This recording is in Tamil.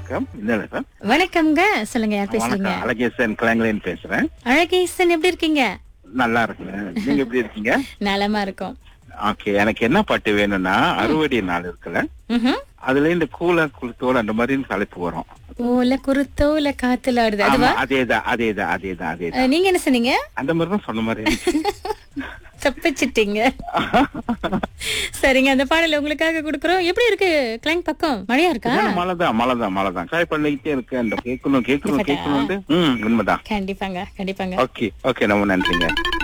வணக்கம். இன்னும் வணக்கம்ங்க. சொல்லுங்க, யார் பேசுறீங்க? வணக்கம், அழகேசன் கிளாங்கலேன்னு பேசுறேன். அழகேசன், எப்படி இருக்கீங்க? நல்லா இருக்கேன். நீங்க எப்படி இருக்கீங்க? நலமா இருக்கும். ஓகே, எனக்கு என்ன பாட்டு வேணும்னா அறுவடை நாள் இருக்குல்ல, அதுல இந்த குளத்தோல் அந்த மாதிரி தலைப்பு வரும். ஓல குருத்தோல காத்துல ஆடுது, அதுவா? அதேதான். நீங்க என்ன சொன்னீங்க? அந்த மாதிரி தான் சொன்ன மாதிரி இருந்துச்சு. தப்பிச்சிட்டீங்க. சரிங்க, அந்த பாடல உங்களுக்காக கொடுக்குறோம். எப்படி இருக்கு கிளைங் பக்கம்? மழையா இருக்கா? மழைதான் ட்ரை பண்ணிக்கிட்டே இருக்கு. அந்த கேட்கணும் உண்மைதான். கண்டிப்பாங்க. ஓகே, ரொம்ப நன்றிங்க.